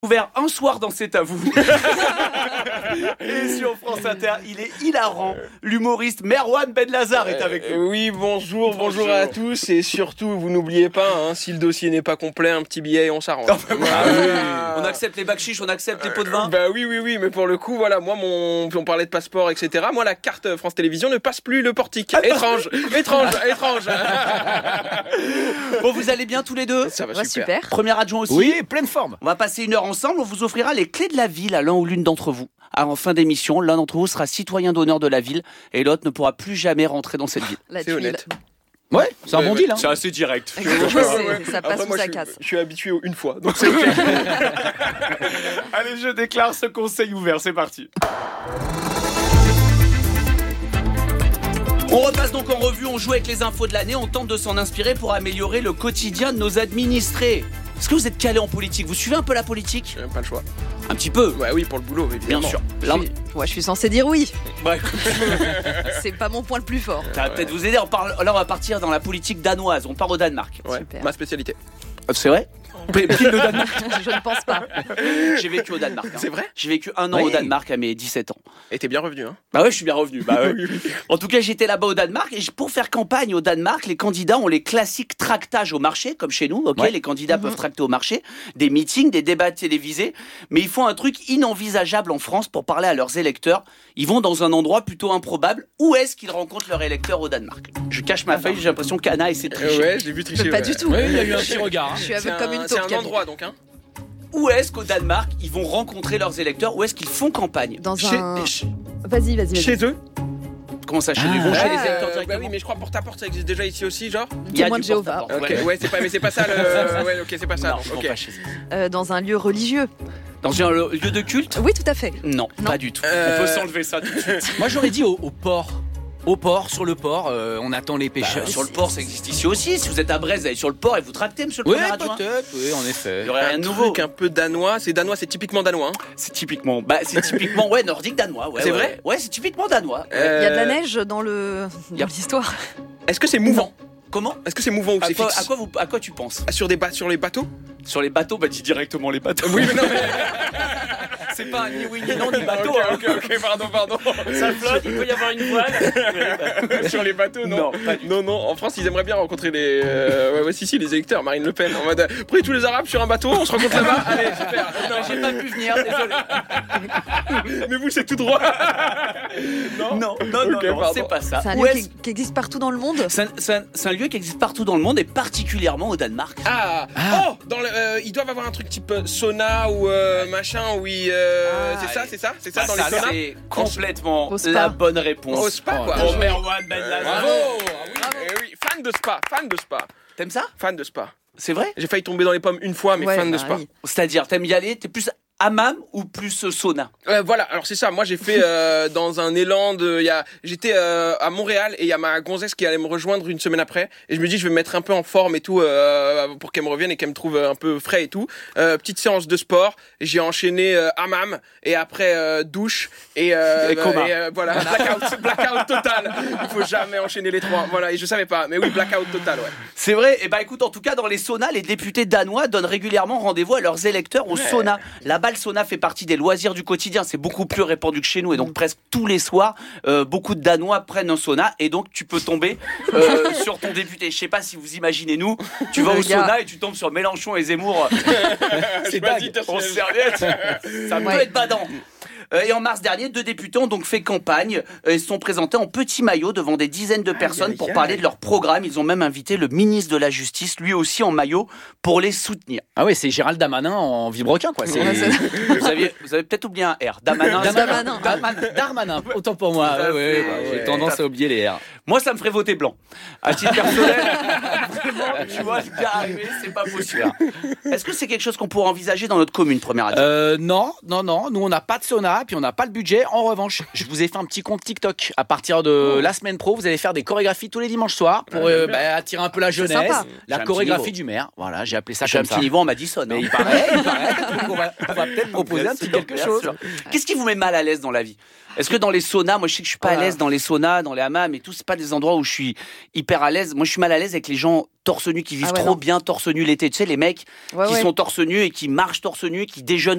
Ouvert un soir dans C'est à vous. Et sur France Inter, il est hilarant. L'humoriste Merwan Benlazar est avec nous. Oui, bonjour à tous. Et surtout, vous n'oubliez pas, si le dossier n'est pas complet, un petit billet et on s'arrange. On accepte les bakchiches, on accepte les pots de vin. Oui, mais pour le coup, voilà, moi, on parlait de passeport, etc. Moi, la carte France Télévisions ne passe plus le portique. Étrange. Bon, vous allez bien tous les deux? Ça va super. Premier adjoint aussi. Oui, pleine forme. On va passer une heure ensemble, on vous offrira les clés de la ville à l'un ou l'une d'entre vous. En fin d'émission, l'un d'entre vous sera citoyen d'honneur de la ville et l'autre ne pourra plus jamais rentrer dans cette ville. C'est honnête. Ouais, c'est un bon deal. C'est assez direct. Ça passe ou ça casse. Je suis habitué une fois, donc c'est ok. Allez, je déclare ce conseil ouvert, c'est parti. On repasse donc en revue, on joue avec les infos de l'année, on tente de s'en inspirer pour améliorer le quotidien de nos administrés. Est-ce que vous êtes calé en politique? Vous suivez un peu la politique? J'ai même pas le choix. Un petit peu. Ouais, oui, pour le boulot, évidemment. Bien sûr. Je suis censé dire oui. Ouais. C'est pas mon point le plus fort. Ça va peut-être vous aider. Là, on va partir dans la politique danoise. On part au Danemark. Ouais, Super. ma spécialité. C'est vrai? Pile le Danemark. Je ne pense pas. J'ai vécu au Danemark. C'est vrai? J'ai vécu un an au Danemark à mes 17 ans. Et t'es bien revenu, hein? Bah ouais, je suis bien revenu. Bah ouais. En tout cas, j'étais là-bas au Danemark et pour faire campagne au Danemark, les candidats ont les classiques tractages au marché, comme chez nous. Ok, les candidats peuvent tracter au marché, des meetings, des débats télévisés, mais ils font un truc inenvisageable en France pour parler à leurs électeurs. Ils vont dans un endroit plutôt improbable. Où est-ce qu'ils rencontrent leurs électeurs au Danemark? Je cache ma feuille, j'ai l'impression qu'Anna essaie de tricher. Ouais, je l'ai vu tricher. Pas du tout. Oui, il y a eu un petit regard. Je suis aveugle comme une C'est taupe. un endroit, donc, hein? Où est-ce qu'au Danemark, ils vont rencontrer leurs électeurs? Où est-ce qu'ils font campagne? Vas-y. Chez eux? Comment ça, chez nous? Ils vont chez les électeurs Bah directement? oui, mais je crois porte-à-porte, ça existe déjà ici aussi, genre? Il y a Témoin du de Jéhovah. porte-à-porte. Ok, ouais, c'est pas ça le. Ouais, ok, c'est pas ça. Non, donc, ils vont ok. pas chez eux. Dans un lieu religieux. Dans un lieu de culte? Oui, tout à fait. Non, Non. pas du tout. On peut s'enlever ça tout de suite. Moi, j'aurais dit au port. Au port, sur le port, on attend les pêcheurs. Sur le port, ça existe ici aussi. Si vous êtes à Brest, vous allez sur le port et vous tractez, monsieur le Oui, premier adjoint. peut-être, oui, en effet. Il y aurait rien de nouveau. Truc un peu danois, c'est typiquement danois. Hein. C'est typiquement, ouais, nordique danois. Ouais, C'est ouais. vrai? Ouais, c'est typiquement danois. Il y a de la neige dans l'histoire. Est-ce que c'est mouvant? Comment? Est-ce que c'est mouvant ou c'est fixe? À quoi tu penses? Sur les bateaux? Sur les bateaux, dis directement les bateaux. Oui, mais non, mais. C'est pas ni oui ni non ni bateau. Ok, pardon. Ça flotte, il peut y avoir une voile. Sur les bateaux, non. Non. En France, ils aimeraient bien rencontrer les. Si, les électeurs. Marine Le Pen. En mode. Prenez tous les Arabes sur un bateau, on se rencontre là-bas. Allez, super. Non, j'ai pas pu venir, désolé. Mais vous, c'est tout droit. Non, pardon. c'est pas ça. C'est un Où lieu est-ce- qui existe partout dans le monde. C'est un lieu qui existe partout dans le monde et particulièrement au Danemark. Oh, ils doivent avoir un truc type sauna ou machin où c'est ça dans les saunas. C'est complètement Au spa. la bonne réponse. Au spa, quoi. Pour Merwan Benlazar. Bravo. Oui, fan de spa. T'aimes ça? Fan de spa. C'est vrai? J'ai failli tomber dans les pommes une fois, mais Ouais, fan de bah spa. oui. C'est-à-dire, t'aimes y aller? T'es plus hammam ou plus sauna? Voilà, alors c'est ça. Moi, j'ai fait dans un élan de. J'étais à Montréal et il y a ma gonzesse qui allait me rejoindre une semaine après. Et je me dis, je vais me mettre un peu en forme et tout pour qu'elle me revienne et qu'elle me trouve un peu frais et tout. Petite séance de sport. J'ai enchaîné hammam et après douche et coma. voilà, blackout total. Il faut jamais enchaîner les trois. Voilà, et je savais pas, mais oui, blackout total, ouais. C'est vrai? Et écoute, en tout cas, dans les saunas, les députés danois donnent régulièrement rendez-vous à leurs électeurs au sauna. Là-bas, le sauna fait partie des loisirs du quotidien. C'est beaucoup plus répandu que chez nous. Et donc, presque tous les soirs, beaucoup de Danois prennent un sauna. Et donc, tu peux tomber sur ton député. Je sais pas si vous imaginez, nous, tu vas au sauna et tu tombes sur Mélenchon et Zemmour. C'est dingue. En serviette. Ça peut être badant. Et en mars dernier, 2 députés ont donc fait campagne et se sont présentés en petit maillot devant des dizaines de personnes pour parler de leur programme. Ils ont même invité le ministre de la Justice, lui aussi en maillot, pour les soutenir. Ah ouais, c'est Gérald Darmanin en vilebrequin, quoi. Vous avez peut-être oublié un R. Darmanin. Darmanin, autant pour moi. J'ai tendance à oublier les R. Moi, ça me ferait voter blanc. À titre personnel, vraiment, tu vois, le gars arrivé, c'est pas possible. Est-ce que c'est quelque chose qu'on pourrait envisager dans notre commune, première adjointe? Non. Nous, on n'a pas de sauna. pas, puis on n'a pas le budget. En revanche, je vous ai fait un petit compte TikTok. À partir de la semaine pro, vous allez faire des chorégraphies tous les dimanches soirs pour attirer un peu la jeunesse. sympa. La J'ai un chorégraphie petit du maire. Voilà, j'ai appelé ça J'ai un comme ça. petit niveau en Madison. Mais hein. il paraît. Donc on va peut-être proposer un petit quelque Bien chose. sûr. Qu'est-ce qui vous met mal à l'aise dans la vie? Est-ce que dans les saunas, moi je sais que je suis pas à l'aise dans les saunas, dans les hammams et tout, c'est pas des endroits où je suis hyper à l'aise. Moi je suis mal à l'aise avec les gens torse nu qui vivent Ah ouais, trop non. bien torse nu l'été. Tu sais, les mecs Ouais, qui ouais. sont torse nu et qui marchent torse nu, qui déjeunent